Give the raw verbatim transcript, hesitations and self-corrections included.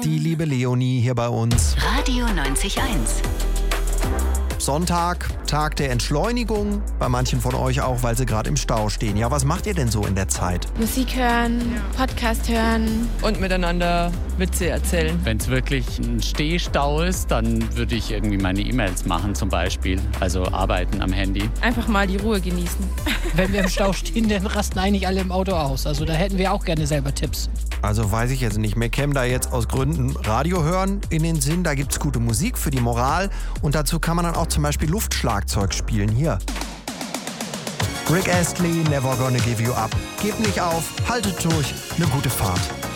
die liebe Leonie hier bei uns. Radio neunzig Komma eins. Sonntag, Tag der Entschleunigung. Bei manchen von euch auch, weil sie gerade im Stau stehen. Ja, was macht ihr denn so in der Zeit? Musik hören, Podcast hören. Und miteinander Witze erzählen. Wenn es wirklich ein Stehstau ist, dann würde ich irgendwie meine E-Mails machen zum Beispiel. Also arbeiten am Handy. Einfach mal die Ruhe genießen. Wenn wir im Stau stehen, dann rasten eigentlich alle im Auto aus. Also da hätten wir auch gerne selber Tipps. Also weiß ich jetzt nicht. Mir käme da jetzt aus Gründen Radio hören in den Sinn. Da gibt's gute Musik für die Moral. Und dazu kann man dann auch zum Beispiel Luftschlagzeug spielen. Hier. Rick Astley, Never Gonna Give You Up. Gebt nicht auf, haltet durch, eine gute Fahrt.